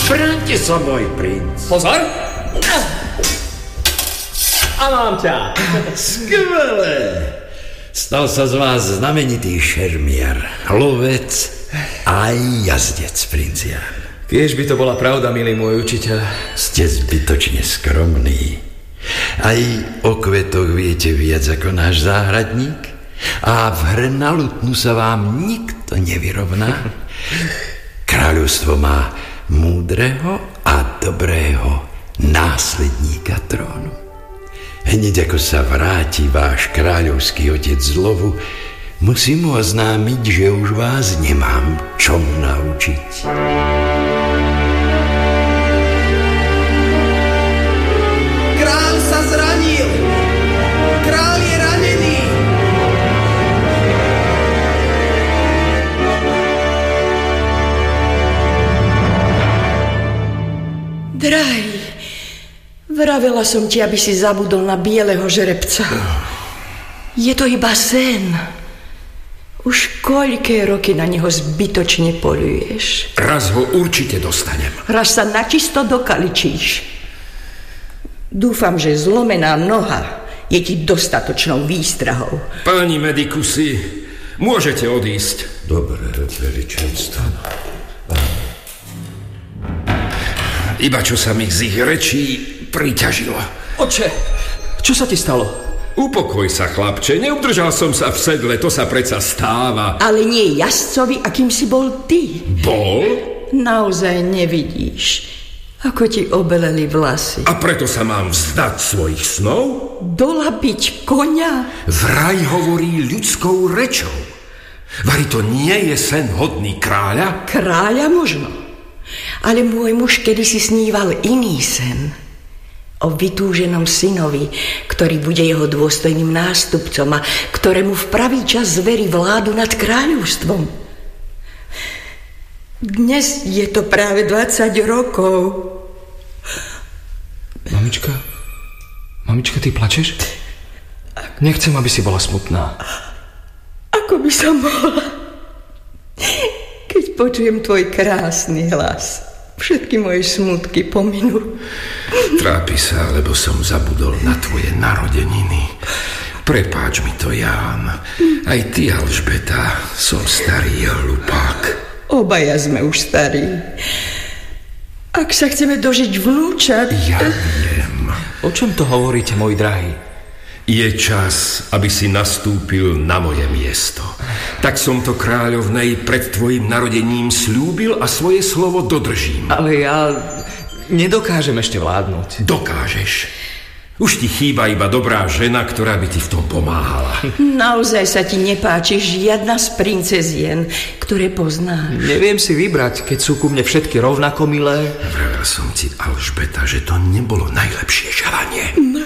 Bráňte sa, môj princ. Pozor! A mám ťa. Skvelé. Stal sa z vás znamenitý šermiar, lovec a aj jazdec, princi Ján. Kiež by to bola pravda, milý môj učiteľ. Ste zbytočne skromný. Aj o kvetoch viete viac ako náš záhradník a v hre na lutnu sa vám nikto nevyrovná. Kráľovstvo má múdreho a dobrého následníka trónu. Hneď ako sa vráti váš kráľovský otec z lovu, musím mu oznámiť, že už vás nemám čom naučiť. Kráľ sa zranil! Kráľ je ranený! Drahý, vravela som ti, aby si zabudol na bieleho žrebca. Je to iba sen. Už koľké roky na neho zbytočne poľuješ. Raz ho určite dostanem. Raz sa načisto dokaličíš. Dúfam, že zlomená noha je ti dostatočnou výstrahou. Páni medikusi, môžete odísť. Dobre, veličenstvo. Iba čo sa mi z ich rečí priťažilo. Oče, čo sa ti stalo? Upokoj sa, chlapče, neudržal som sa v sedle, to sa predsa stáva. Ale nie jazdcovi, akým si bol ty. Bol? Naozaj nevidíš, ako ti obeleli vlasy. A preto sa mám vzdať svojich snov? Dolabiť koňa? Vraj hovorí ľudskou rečou. Vari to nie je sen hodný kráľa? Kráľa možno. Ale môj muž kedysi sníval iný sen. O vytúženom synovi, ktorý bude jeho dôstojným nástupcom a ktorému v pravý čas zverí vládu nad kráľovstvom. Dnes je to práve 20 rokov. Mamička, ty plačeš? Nechcem, aby si bola smutná. Ako by som mohla, keď počujem tvoj krásny hlas. Všetky moje smutky pominú. Trápi sa, lebo som zabudol na tvoje narodeniny. Prepáč mi to, Ján. Aj ty, Alžbeta, som starý hlupák. Obaja sme už starí. Ak sa chceme dožiť vnúčat... Ja viem. O čom to hovoríte, môj drahý? Je čas, aby si nastúpil na moje miesto. Tak som to kráľovnej pred tvojim narodením slúbil a svoje slovo dodržím. Ale ja nedokážem ešte vládnuť. Dokážeš. Už ti chýba iba dobrá žena, ktorá by ti v tom pomáhala. Naozaj sa ti nepáči žiadna z princezien, ktoré poznáš. Neviem si vybrať, keď sú ku mne všetky rovnako milé. Vravel som ti, Alžbeta, že to nebolo najlepšie želanie.